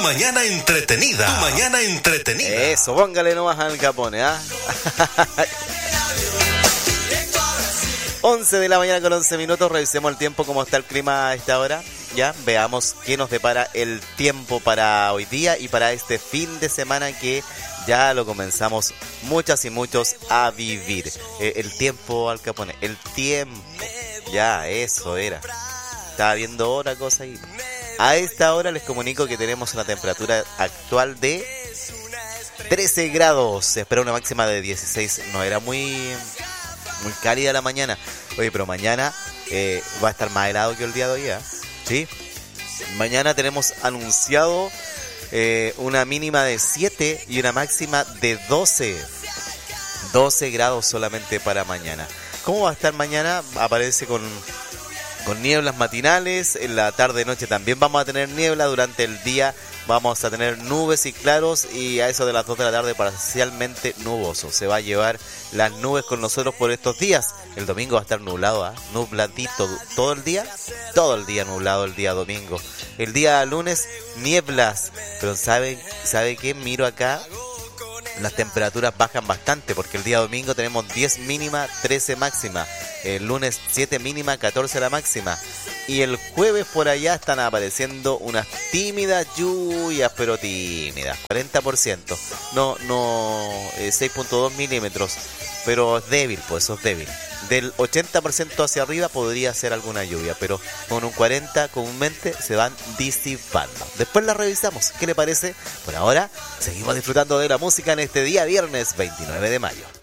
mañana entretenida. Tu mañana entretenida. Eso, póngale nomás al Capone, ¿ah? 11 de la mañana con 11 minutos. Revisemos el tiempo, cómo está el clima a esta hora. Ya, veamos qué nos depara el tiempo para hoy día y para este fin de semana que ya lo comenzamos muchas y muchos a vivir. El tiempo, Al Capone, el tiempo. Ya, eso era. Estaba viendo otra cosa ahí. A esta hora les comunico que tenemos una temperatura actual de 13 grados. Se espera una máxima de 16. No era muy cálida la mañana. Oye, pero mañana va a estar más helado que el día de hoy, ¿eh? ¿Sí? Mañana tenemos anunciado una mínima de 7 y una máxima de 12. 12 grados solamente para mañana. ¿Cómo va a estar mañana? Aparece con nieblas matinales. En la tarde-noche también vamos a tener niebla. Durante el día vamos a tener nubes y claros. Y a eso de las 2 de la tarde parcialmente nuboso. Se va a llevar las nubes con nosotros por estos días. El domingo va a estar nublado, ¿eh? Nubladito todo el día. Todo el día nublado el día domingo. El día lunes, nieblas. Pero ¿sabe qué? Miro acá. Las temperaturas bajan bastante porque el día domingo tenemos 10 mínima, 13 máxima. El lunes 7 mínima, 14 la máxima. Y el jueves por allá están apareciendo unas tímidas lluvias, pero tímidas. 40%. No, 6.2 milímetros. Pero es débil, pues eso es débil. Del 80% hacia arriba podría ser alguna lluvia, pero con un 40% comúnmente se van disipando. Después la revisamos. ¿Qué le parece? Por ahora, seguimos disfrutando de la música en este día viernes 29 de mayo.